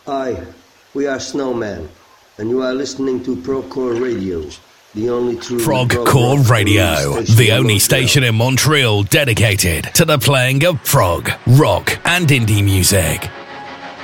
Hi, we are Snowman, and you are listening to Procore Radio, the only true Progcore Radio, the only station in Montreal dedicated to the playing of prog, rock, and indie music.